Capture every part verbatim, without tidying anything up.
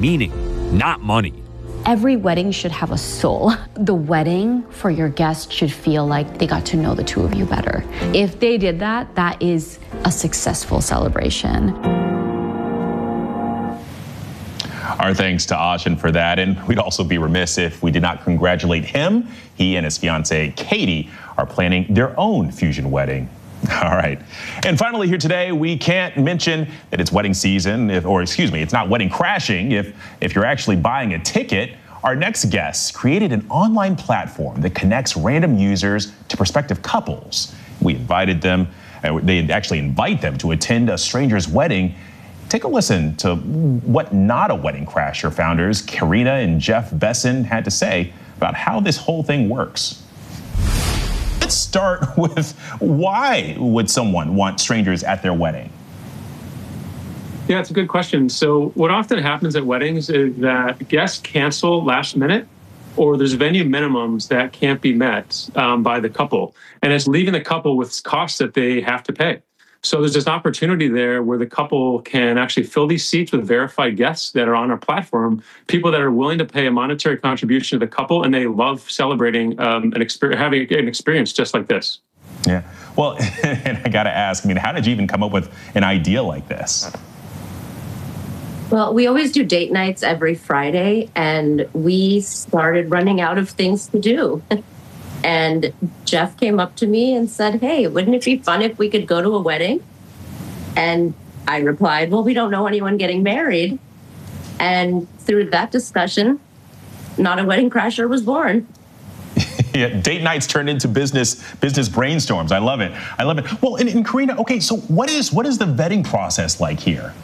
meaning, not money. Every wedding should have a soul. The wedding for your guests should feel like they got to know the two of you better. If they did that, that is a successful celebration. Our thanks to Ashen for that, and we'd also be remiss if we did not congratulate him. He and his fiancee, Katie, are planning their own fusion wedding. All right. And finally here today, we can't mention that it's wedding season, if, or excuse me, it's not wedding crashing if, if you're actually buying a ticket. Our next guests created an online platform that connects random users to prospective couples. We invited them, uh, they actually invite them to attend a stranger's wedding. Take a listen to what Not a Wedding Crasher founders Karina and Jeff Besson had to say about how this whole thing works. Let's start with why would someone want strangers at their wedding? Yeah, it's a good question. So what often happens at weddings is that guests cancel last minute, or there's venue minimums that can't be met um, by the couple. And it's leaving the couple with costs that they have to pay. So there's this opportunity there where the couple can actually fill these seats with verified guests that are on our platform, people that are willing to pay a monetary contribution to the couple, and they love celebrating um, an experience, having an experience just like this. Yeah. Well, and I got to ask, I mean, how did you even come up with an idea like this? Well, we always do date nights every Friday, and we started running out of things to do. And Jeff came up to me and said, hey, wouldn't it be fun if we could go to a wedding? And I replied, well, we don't know anyone getting married. And through that discussion, Not a Wedding Crasher was born. Yeah, date nights turned into business business brainstorms. I love it. I love it. Well, and, and Karina, okay, so what is what is the vetting process like here?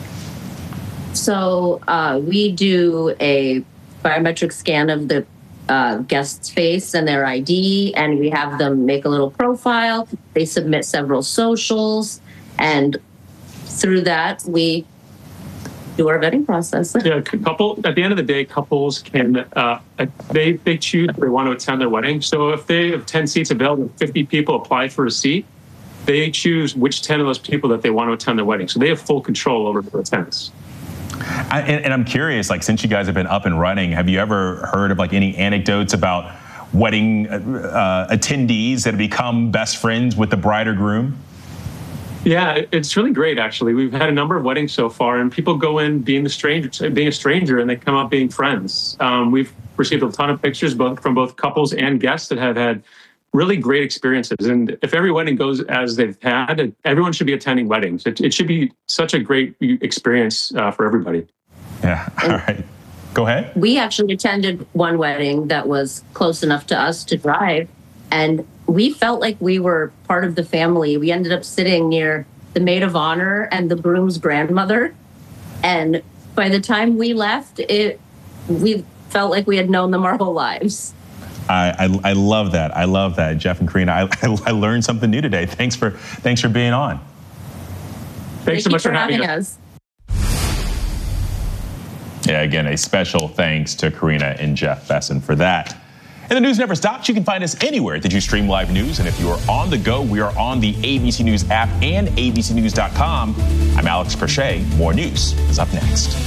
So uh, we do a biometric scan of the uh, guest's face and their I D, and we have them make a little profile. They submit several socials, and through that, we do our vetting process. Yeah, couple. At the end of the day, couples can uh, they they choose if they want to attend their wedding. So if they have ten seats available, fifty people apply for a seat, they choose which ten of those people that they want to attend their wedding. So they have full control over their attendance. I, and, and I'm curious, like, since you guys have been up and running, have you ever heard of like any anecdotes about wedding uh, attendees that have become best friends with the bride or groom? Yeah, it's really great, actually. We've had a number of weddings so far, and people go in being the stranger, being a stranger, and they come out being friends. Um, we've received a ton of pictures both from both couples and guests that have had really great experiences. And if every wedding goes as they've had, everyone should be attending weddings. It, it should be such a great experience uh, for everybody. Yeah, all right. Go ahead. We actually attended one wedding that was close enough to us to drive, and we felt like we were part of the family. We ended up sitting near the maid of honor and the groom's grandmother. And by the time we left, it we felt like we had known them our whole lives. I, I, I love that. I love that, Jeff and Karina. I, I, I learned something new today. Thanks for thanks for being on. Thanks Thank so much for, for having having us. us. Yeah, again, a special thanks to Karina and Jeff Besson for that. And the news never stops. You can find us anywhere that you stream live news. And if you are on the go, we are on the A B C News app and A B C news dot com. I'm Alex Crochet. More news is up next.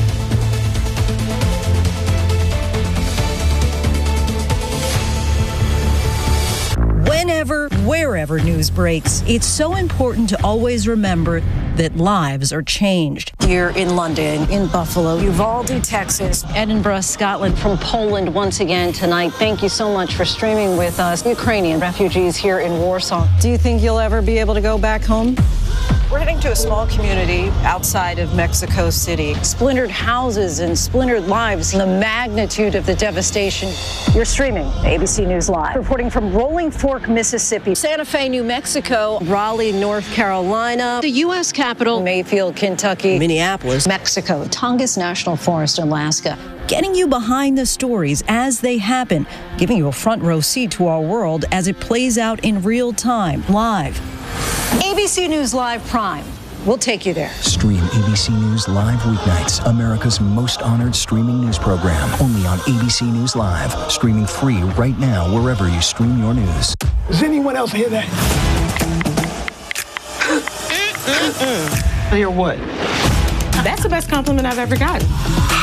Whenever, wherever news breaks, it's so important to always remember that lives are changed. Here in London, in Buffalo, Uvalde, Texas, Edinburgh, Scotland, from Poland once again tonight. Thank you so much for streaming with us. Ukrainian refugees here in Warsaw. Do you think you'll ever be able to go back home? We're heading to a small community outside of Mexico City. Splintered houses and splintered lives. The magnitude of the devastation. You're streaming A B C News Live. Reporting from Rolling Fork, Mississippi. Santa Fe, New Mexico. Raleigh, North Carolina. The U S Capitol. Mayfield, Kentucky. Minneapolis. Mexico. Tongass National Forest, Alaska. Getting you behind the stories as they happen, giving you a front row seat to our world as it plays out in real time, live. A B C News Live Prime. We'll take you there. Stream A B C News Live weeknights, America's most honored streaming news program, only on A B C News Live, streaming free right now wherever you stream your news. Does anyone else hear that? Hear what? That's the best compliment I've ever gotten.